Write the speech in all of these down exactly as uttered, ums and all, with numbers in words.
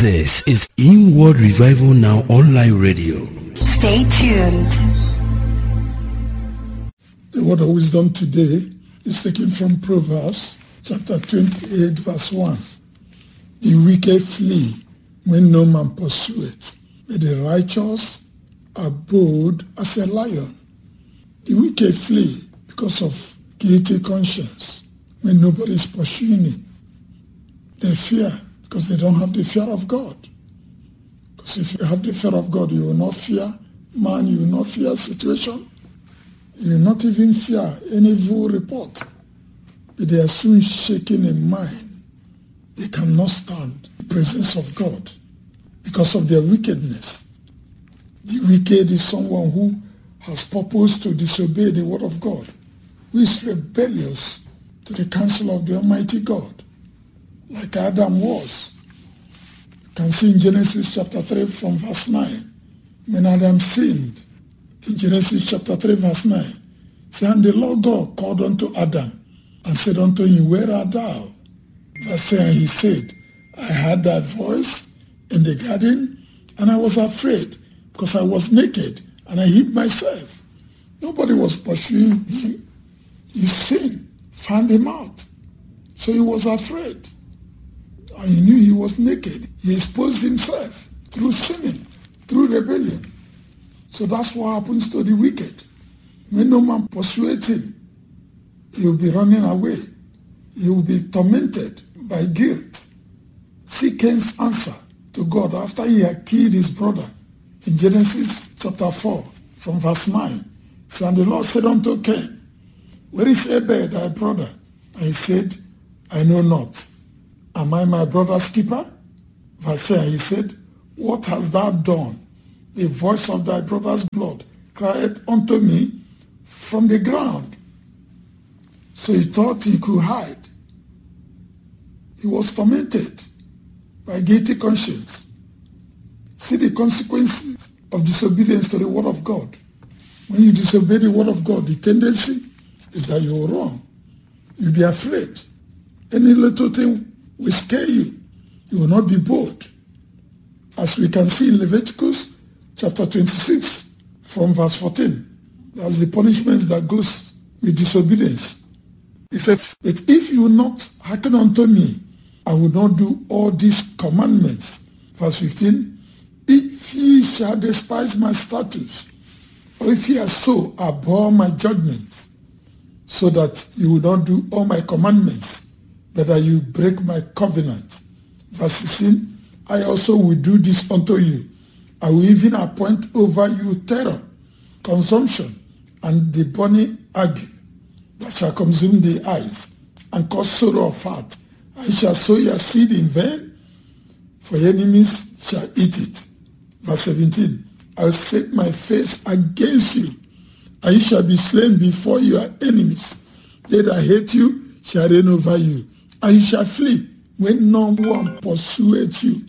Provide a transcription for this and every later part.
This is Inward Revival Now Online Radio. Stay tuned. The word of wisdom today is taken from Proverbs chapter twenty-eight verse one. The wicked flee when no man pursueth, but the righteous are bold as a lion. The wicked flee because of guilty conscience when nobody is pursuing it. They fear because they don't have the fear of God. Because if you have the fear of God, you will not fear man, you will not fear situation, you will not even fear any evil report. But they are soon shaken in mind. They cannot stand the presence of God because of their wickedness. The wicked is someone who has purpose to disobey the word of God, who is rebellious to the counsel of the Almighty God, like Adam was. You can see in Genesis chapter three from verse nine, when Adam sinned, in Genesis chapter three verse nine, say, and the Lord God called unto Adam and said unto him, where art thou? Verse ten, he said, I heard thy voice in the garden, and I was afraid, because I was naked, and I hid myself. Nobody was pursuing him. His sin found him out. So he was afraid. And he knew he was naked. He exposed himself through sinning, through rebellion. So that's what happens to the wicked. When no man pursues him, he will be running away. He will be tormented by guilt. See Cain's answer to God after he had killed his brother. In Genesis chapter four, from verse nine, so, and the Lord said unto Cain, where is Abel thy brother? And he said, I know not. Am I my brother's keeper? Verse ten, he said, what hast thou done? The voice of thy brother's blood cried unto me from the ground. So he thought he could hide. He was tormented by guilty conscience. See the consequences of disobedience to the word of God. When you disobey the word of God, the tendency is that you will run. You'll be afraid. Any little thing will scare you. You will not be bold. As we can see in Leviticus chapter twenty-six from verse fourteen, that's the punishment that goes with disobedience. He said, but if you will not hearken unto me, I will not do all these commandments. Verse fifteen, if ye shall despise my statutes, or if ye are so abhor my judgments, so that you will not do all my commandments, but that you break my covenant. Verse sixteen, I also will do this unto you. I will even appoint over you terror, consumption, and the burning ague that shall consume the eyes, and cause sorrow of heart. I shall sow your seed in vain, for your enemies shall eat it. Verse seventeen, I will set my face against you, and you shall be slain before your enemies. They that hate you shall reign over you, and you shall flee when no one pursueth you.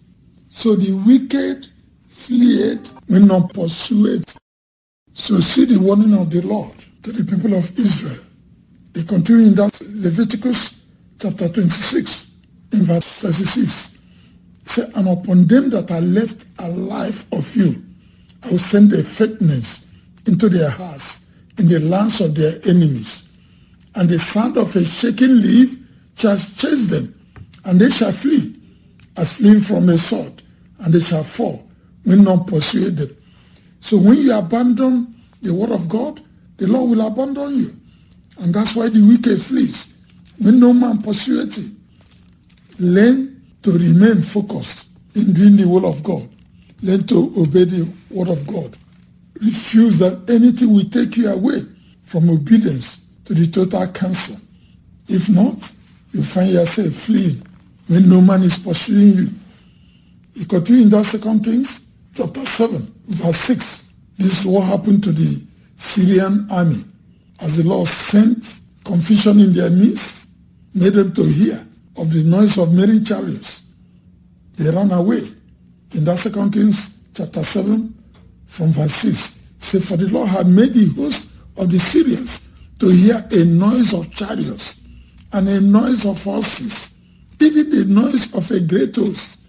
So the wicked fleeth when none pursueth. So see the warning of the Lord to the people of Israel. They continue in that Leviticus chapter twenty-six, in verse thirty-six. Say, and upon them that are left alive of you, I will send a fatness into their hearts in the lands of their enemies. And the sound of a shaking leaf shall chase them, and they shall flee, as fleeing from a sword, and they shall fall when none pursue them. So when you abandon the word of God, the Lord will abandon you. And that's why the wicked flees when no man pursueth it. Learn to remain focused in doing the will of God. Learn to obey the word of God. Refuse that anything will take you away from obedience to the total counsel. If not, you find yourself fleeing when no man is pursuing you. You continue in that Second Kings chapter seven, verse six. This is what happened to the Syrian army. As the Lord sent confusion in their midst, made them to hear of the noise of many chariots, they ran away. In that Second Kings chapter seven, from verse six, say, for the Lord had made the host of the Syrians to hear a noise of chariots and a noise of horses, even the noise of a great host.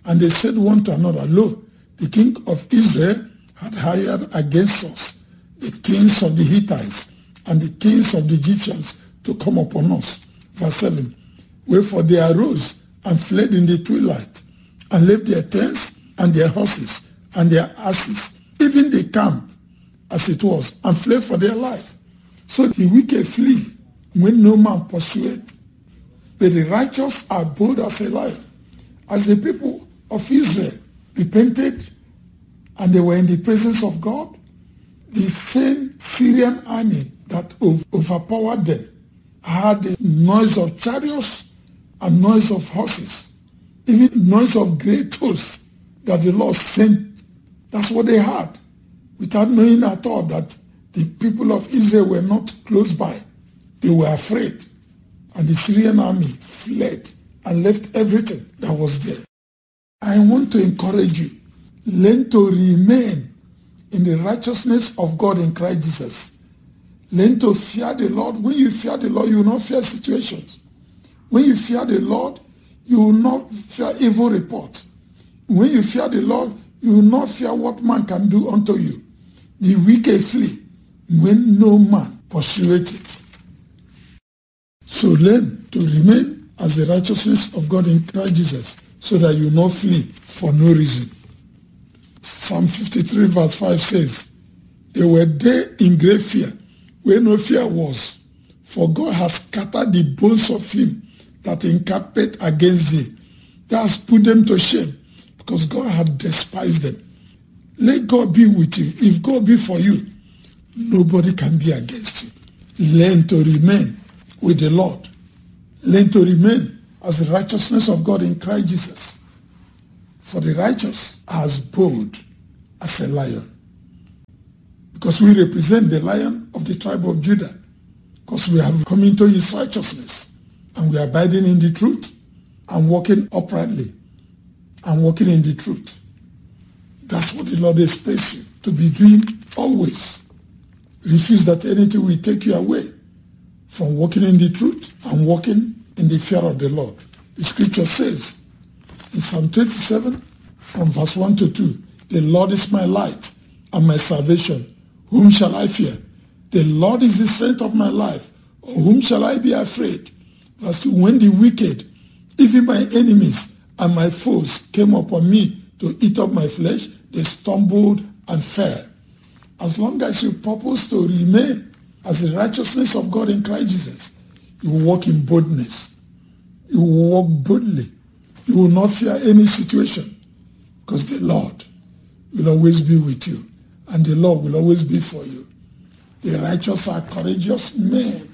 And they said one to another, Lo, the king of Israel had hired against us the kings of the Hittites and the kings of the Egyptians to come upon us. Verse seven. Wherefore they arose and fled in the twilight, and left their tents and their horses and their asses, even the camp as it was, and fled for their life. So the wicked flee when no man pursueth, but the righteous are bold as a lion. As the people of Israel repented and they were in the presence of God, the same Syrian army that overpowered them had the noise of chariots and noise of horses, even noise of great hosts that the Lord sent. That's what they had, without knowing at all that the people of Israel were not close by. They were afraid, and the Syrian army fled and left everything that was there. I want to encourage you, learn to remain in the righteousness of God in Christ Jesus. Learn to fear the Lord. When you fear the Lord, you will not fear situations. When you fear the Lord, you will not fear evil report. When you fear the Lord, you will not fear what man can do unto you. The wicked flee when no man pursueth it. So learn to remain as the righteousness of God in Christ Jesus, so that you will not flee for no reason. Psalm fifty-three verse five says, they were there in great fear, where no fear was, for God has scattered the bones of him that encampeth against thee. That has put them to shame, because God had despised them. Let God be with you. If God be for you, nobody can be against you. Learn to remain with the Lord. Learn to remain as the righteousness of God in Christ Jesus. For the righteous are as bold as a lion. Because we represent the Lion of the tribe of Judah. Because we have come into his righteousness. And we are abiding in the truth and walking uprightly and walking in the truth. That's what the Lord expects you to be doing always. Refuse that anything will take you away from walking in the truth and walking in the fear of the Lord. The scripture says in Psalm twenty-seven from verse one to two, the Lord is my light and my salvation. Whom shall I fear? The Lord is the strength of my life. Or whom shall I be afraid? Verse two, when the wicked, even my enemies and my foes, came upon me to eat up my flesh, they stumbled and fell. As long as you purpose to remain as the righteousness of God in Christ Jesus, you will walk in boldness. You will walk boldly. You will not fear any situation, because the Lord will always be with you, and the Lord will always be for you. The righteous are courageous men.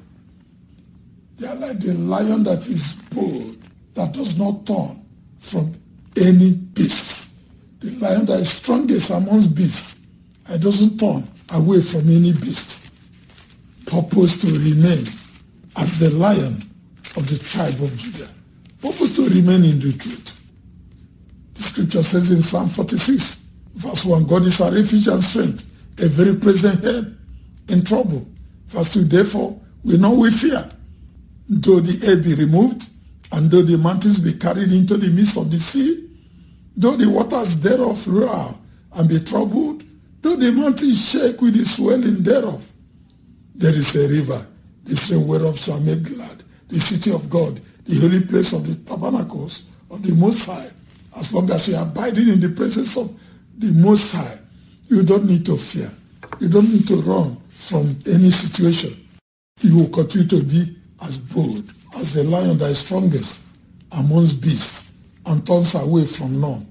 They are like the lion that is bold, that does not turn from any beast. The lion that is strongest amongst beasts, it doesn't turn away from any beast. Purpose to remain as the Lion of the tribe of Judah. Purpose to remain in the truth. The scripture says in Psalm forty-six, verse one, God is our refuge and strength, a very present help in trouble. Verse two, therefore we know we fear, though the air be removed, and though the mountains be carried into the midst of the sea, though the waters thereof roar and be troubled, though the mountains shake with the swelling thereof, there is a river, the stream whereof shall make glad the city of God, the holy place of the tabernacles of the Most High. As long as you are abiding in the presence of the Most High, you don't need to fear. You don't need to run from any situation. You will continue to be as bold as the lion that is strongest amongst beasts and turns away from none.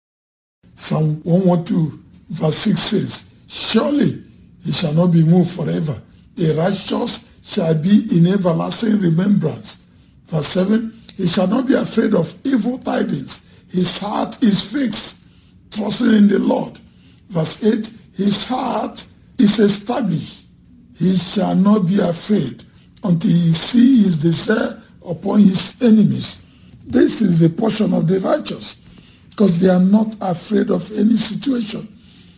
Psalm one twelve verse six says, surely he shall not be moved forever. The righteous shall be in everlasting remembrance. Verse seven, he shall not be afraid of evil tidings. His heart is fixed, trusting in the Lord. Verse eight, his heart is established. He shall not be afraid until he see his desire upon his enemies. This is the portion of the righteous, because they are not afraid of any situation.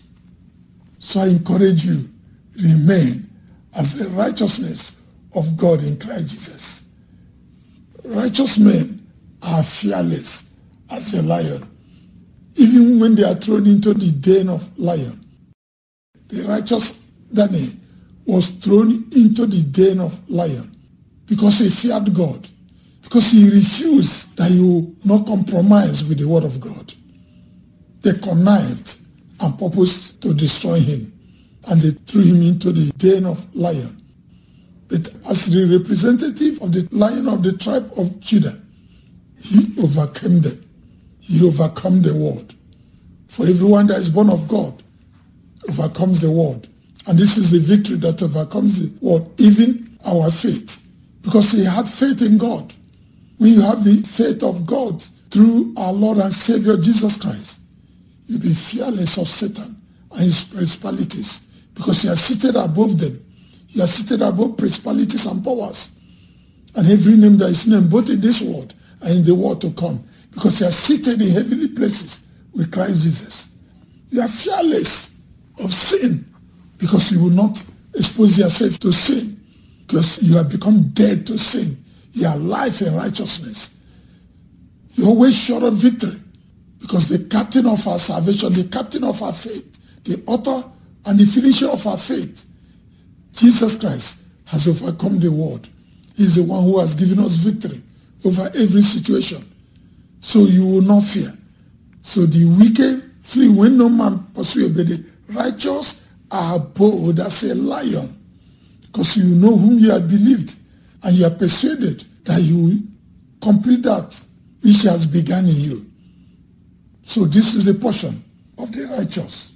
So I encourage you, remain as the righteousness of God in Christ Jesus. Righteous men are fearless as a lion. even when they are thrown into the den of lion. The righteous Daniel was thrown into the den of lion because he feared God, because he refused that he will not compromise with the word of God. They connived and purposed to destroy him, and they threw him into the den of lion. But as the representative of the Lion of the tribe of Judah, he overcame them. He overcome the world. For everyone that is born of God overcomes the world. And this is the victory that overcomes the world, even our faith. Because he had faith in God. When you have the faith of God through our Lord and Savior Jesus Christ, you'll be fearless of Satan and his principalities, because you are seated above them. You are seated above principalities and powers, and every name that is named, both in this world and in the world to come, because you are seated in heavenly places with Christ Jesus. You are fearless of sin, because you will not expose yourself to sin, because you have become dead to sin. You are alive in righteousness. You are always sure of victory, because the captain of our salvation, the captain of our faith, the author and the finisher of our faith, Jesus Christ, has overcome the world. He is the one who has given us victory over every situation. So you will not fear. So the wicked flee when no man pursues, but the righteous are bold as a lion, because you know whom you have believed, and you are persuaded that you will complete that which has begun in you. So this is the portion of the righteous.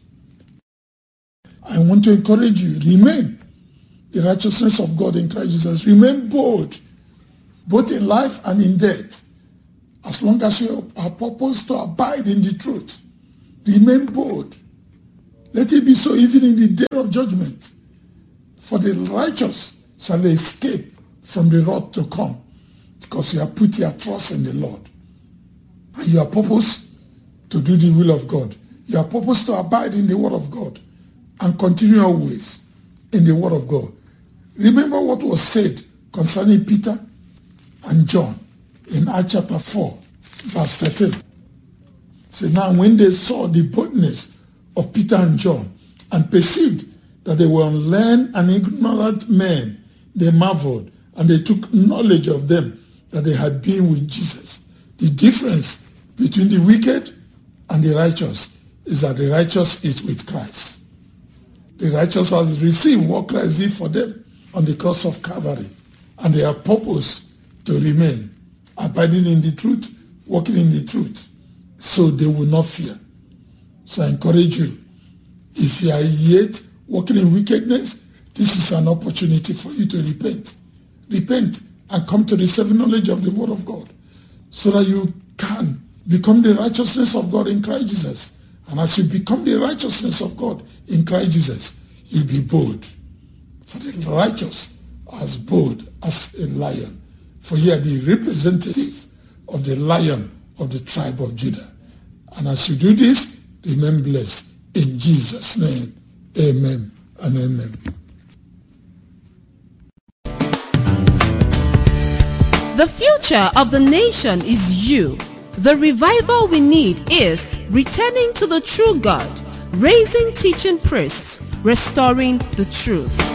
I want to encourage you, remain the righteousness of God in Christ Jesus. Remain bold, both in life and in death. As long as you are purposed to abide in the truth, remain bold. Let it be so even in the day of judgment. For the righteous shall escape from the wrath to come, because you have put your trust in the Lord. And you are purposed to do the will of God. You are purposed to abide in the word of God and continue always in the word of God. Remember what was said concerning Peter and John in Acts chapter four, verse thirteen. So now when they saw the boldness of Peter and John and perceived that they were unlearned and ignorant men, they marveled, and they took knowledge of them that they had been with Jesus. The difference between the wicked and the righteous is that the righteous is with Christ. The righteous has received what Christ did for them on the cross of Calvary, and they are purposed to remain, abiding in the truth, walking in the truth, so they will not fear. So I encourage you, if you are yet walking in wickedness, this is an opportunity for you to repent. Repent and come to the saving knowledge of the word of God, so that you can become the righteousness of God in Christ Jesus. And as you become the righteousness of God in Christ Jesus, you'll be bold. For the righteous as bold as a lion. For you are the representative of the Lion of the tribe of Judah. And as you do this, remain blessed. In Jesus' name, amen and amen. The future of the nation is you. The revival we need is returning to the true God, raising teaching priests, restoring the truth.